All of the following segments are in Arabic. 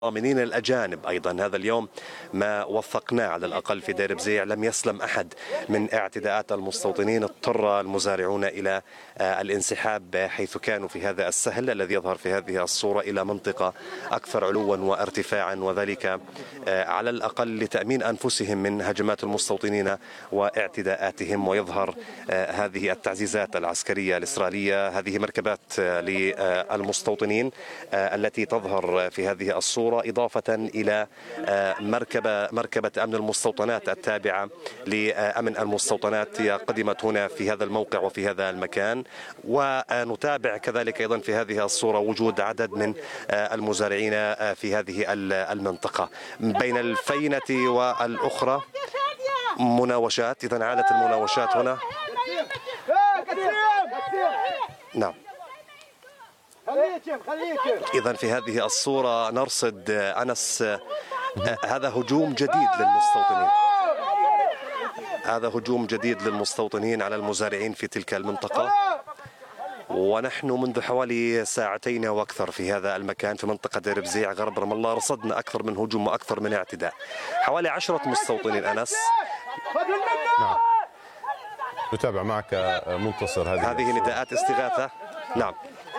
المواطنين الأجانب أيضا. هذا اليوم ما وثقناه على الأقل في دير بزيع لم يسلم أحد من اعتداءات المستوطنين. اضطر المزارعون إلى الانسحاب حيث كانوا في هذا السهل الذي يظهر في هذه الصورة إلى منطقة أكثر علوا وارتفاعا، وذلك على الأقل لتأمين أنفسهم من هجمات المستوطنين واعتداءاتهم. ويظهر هذه التعزيزات العسكرية الإسرائيلية، هذه مركبات للمستوطنين التي تظهر في هذه الصورة، إضافة إلى مركبة أمن المستوطنات التابعة لأمن المستوطنات قدمت هنا في هذا الموقع وفي هذا المكان. ونتابع كذلك أيضا في هذه الصورة وجود عدد من المزارعين في هذه المنطقة. بين الفينة والأخرى مناوشات، إذا عادت المناوشات هنا. نعم، إذا في هذه الصورة نرصد أنس هذا هجوم جديد للمستوطنين، هذا هجوم جديد للمستوطنين على المزارعين في تلك المنطقة. ونحن منذ حوالي ساعتين واكثر في هذا المكان في منطقة دير بزيع غرب رام الله رصدنا اكثر من هجوم واكثر من اعتداء. حوالي 10 مستوطنين انس. نعم. نتابع معك منتصر هذه نداءات استغاثة. نعم.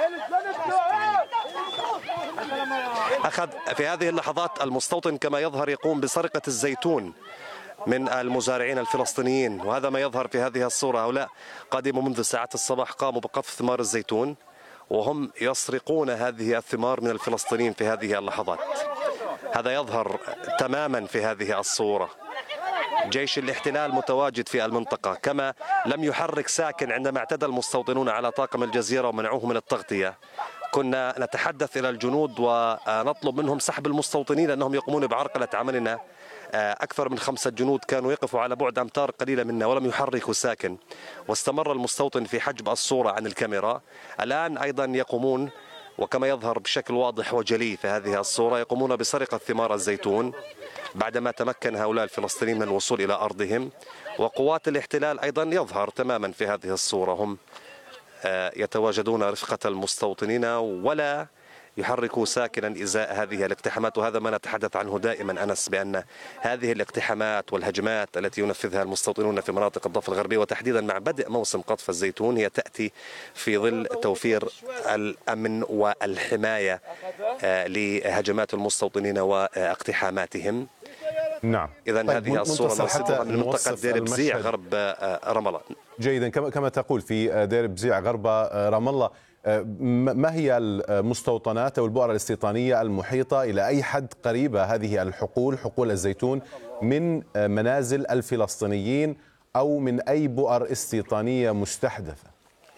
أخذ في هذه اللحظات المستوطن كما يظهر يقوم بسرقة الزيتون من المزارعين الفلسطينيين، وهذا ما يظهر في هذه الصورة. هؤلاء قدموا منذ ساعات الصباح، قاموا بقطف ثمار الزيتون وهم يسرقون هذه الثمار من الفلسطينيين في هذه اللحظات. هذا يظهر تماما في هذه الصورة. جيش الاحتلال متواجد في المنطقة، كما لم يحرك ساكن عندما اعتدى المستوطنون على طاقم الجزيرة ومنعوه من التغطية. كنا نتحدث إلى الجنود ونطلب منهم سحب المستوطنين لأنهم يقومون بعرقلة عملنا. أكثر من 5 جنود كانوا يقفوا على بعد أمتار قليلة منا ولم يحركوا ساكن، واستمر المستوطن في حجب الصورة عن الكاميرا. الآن أيضا يقومون، وكما يظهر بشكل واضح وجلي في هذه الصورة، يقومون بسرقة ثمار الزيتون بعدما تمكن هؤلاء الفلسطينيين من الوصول إلى أرضهم. وقوات الاحتلال أيضا يظهر تماما في هذه الصورة، هم يتواجدون رفقة المستوطنين ولا يحركوا ساكنا إزاء هذه الاقتحامات. وهذا ما نتحدث عنه دائما أنس، بأن هذه الاقتحامات والهجمات التي ينفذها المستوطنون في مناطق الضفة الغربية وتحديدا مع بدء موسم قطف الزيتون هي تأتي في ظل توفير الأمن والحماية لهجمات المستوطنين واقتحاماتهم. نعم. إذا هذه الصورة نرصدها من منطقة دير بزيع غرب رام الله. جيدا. كما تقول في دير بزيع غرب رام الله، ما هي المستوطنات أو البؤر الاستيطانية المحيطة إلى أي حد قريبة هذه حقول الزيتون من منازل الفلسطينيين أو من أي بؤر استيطانية مستحدثة؟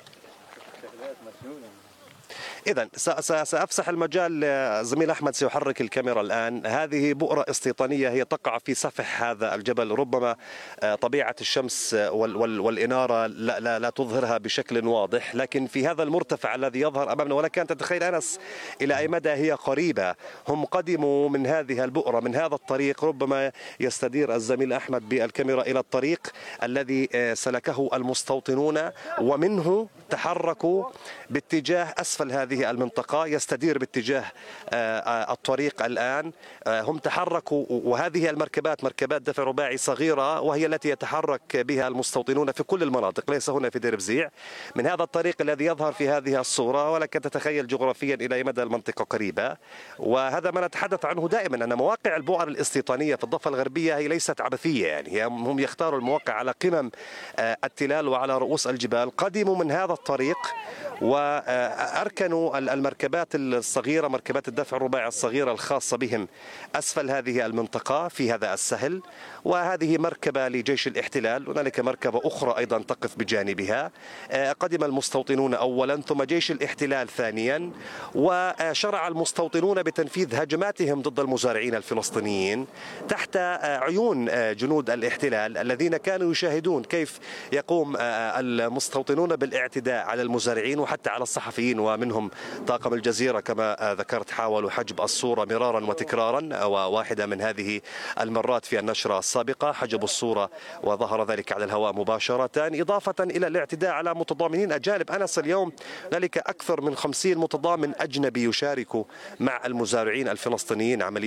إذن سأفسح المجال، زميل أحمد سيحرك الكاميرا الآن. هذه بؤرة استيطانية هي تقع في سفح هذا الجبل، ربما طبيعة الشمس والإنارة لا تظهرها بشكل واضح، لكن في هذا المرتفع الذي يظهر أمامنا، ولك أن تتخيل أنس إلى أي مدى هي قريبة. هم قدموا من هذه البؤرة من هذا الطريق، ربما يستدير الزميل أحمد بالكاميرا إلى الطريق الذي سلكه المستوطنون، ومنه تحركوا باتجاه أسفل هذه المنطقة، يستدير باتجاه الطريق الآن. هم تحركوا، وهذه المركبات مركبات دفع رباعي صغيرة، وهي التي يتحرك بها المستوطنون في كل المناطق، ليس هنا في دير بزيع، من هذا الطريق الذي يظهر في هذه الصورة. ولك تتخيل جغرافيا إلى أي مدى المنطقة قريبة. وهذا ما نتحدث عنه دائما، أن مواقع البؤر الاستيطانية في الضفة الغربية هي ليست عبثية، يعني هم يختاروا المواقع على قمم التلال وعلى رؤوس الجبال. قدموا من هذا الطريق وأركنوا المركبات الصغيرة، مركبات الدفع الرباعي الصغيرة الخاصة بهم أسفل هذه المنطقة في هذا السهل. وهذه مركبة لجيش الاحتلال، هنالك مركبة أخرى أيضا تقف بجانبها. قدم المستوطنون أولا ثم جيش الاحتلال ثانيا، وشرع المستوطنون بتنفيذ هجماتهم ضد المزارعين الفلسطينيين تحت عيون جنود الاحتلال الذين كانوا يشاهدون كيف يقوم المستوطنون بالاعتداء الاعتداء على المزارعين وحتى على الصحفيين، ومنهم طاقم الجزيرة كما ذكرت حاولوا حجب الصورة مرارا وتكرارا، وواحدة من هذه المرات في النشرة السابقة حجبوا الصورة وظهر ذلك على الهواء مباشرة، إضافة إلى الاعتداء على متضامنين أجانب. أنس، اليوم ذلك أكثر من 50 متضامن أجنبي يشارك مع المزارعين الفلسطينيين عمليا